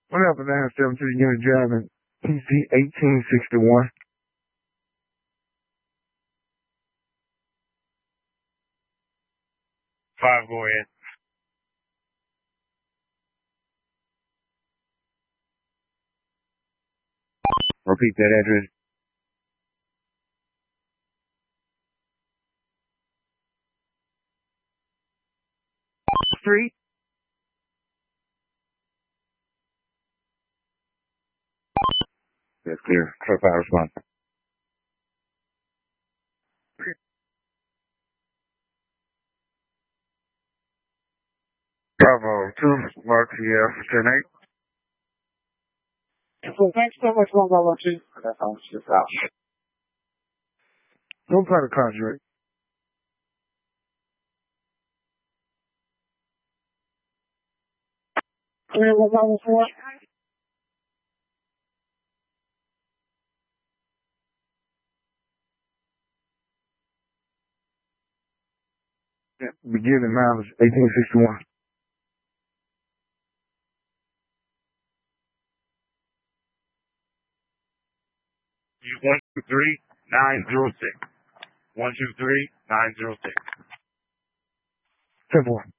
What happened to 72 unit driving PC 1861? 5, go ahead. Repeat that address. Street. That's clear. Truck 5 response. Bravo 2, Mark CF 10-8. So thanks so much, Bravo 2. That sounds just out. Don't try to conjure it. Clear with Bravo 4. Beginning mileage 1861. Use 123-906. 123-906. 10-4.